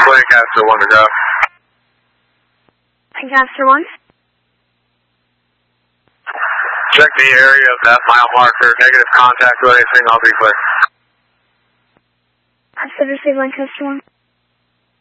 Lancaster 1 to go. Lancaster 1. Check the area of that mile marker. Negative contact with anything. I'll be clear. I said receive Lancaster 1.